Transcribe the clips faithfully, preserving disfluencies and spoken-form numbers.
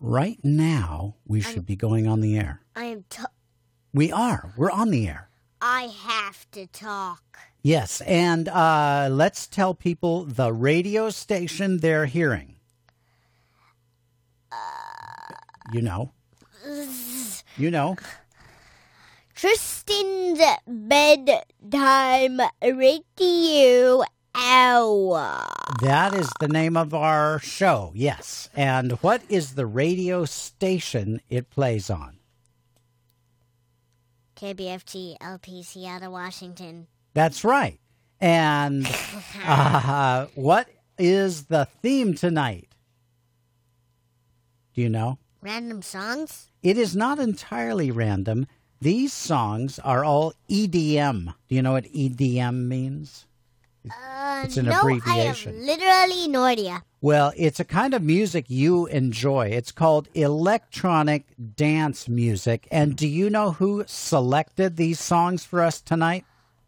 Right now, we should I'm, be going on the air. I am. T- we are. We're on the air. I have to talk. Yes, and uh, let's tell people the radio station they're hearing. Uh, you know. You know. Tristan's Bedtime Radio Hour. That is the name of our show, yes. And what is the radio station it plays on? K B F T L P Seattle, Washington. That's right. And uh, what is the theme tonight? Do you know? Random songs? It is not entirely random. These songs are all E D M. Do you know what E D M means? Uh, it's an no, abbreviation. I have literally no idea. Well, it's a kind of music you enjoy. It's called electronic dance music. And do you know who selected these songs for us tonight?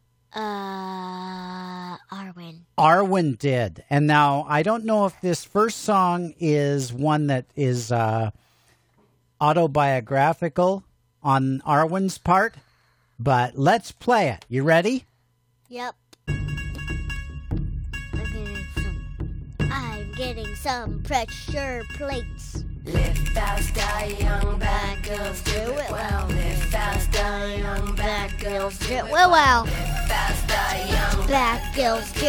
Uh, Arwen. Arwen did. And now, I don't know if this first song is one that is uh, autobiographical on Arwen's part, but let's play it. You ready? Yep. I'm getting some, I'm getting some pressure plates. Live faster, young black girls, do it well. Live faster, young black girls, do it well. Live faster, young black girls do